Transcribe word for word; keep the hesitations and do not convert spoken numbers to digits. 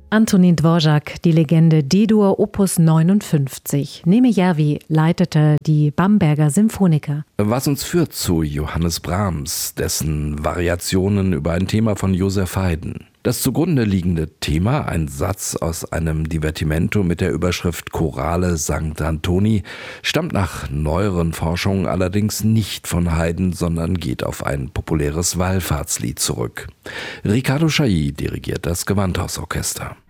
Antonín Dvořák, die Legende D-Dur Opus neunundfünfzig. Neme Järvi leitete die Bamberger Symphoniker. Was uns führt zu Johannes Brahms, dessen Variationen über ein Thema von Joseph Haydn. Das zugrunde liegende Thema, ein Satz aus einem Divertimento mit der Überschrift Chorale Sankt Antoni, stammt nach neueren Forschungen allerdings nicht von Haydn, sondern geht auf ein populäres Wallfahrtslied zurück. Riccardo Chailly dirigiert das Gewandhausorchester.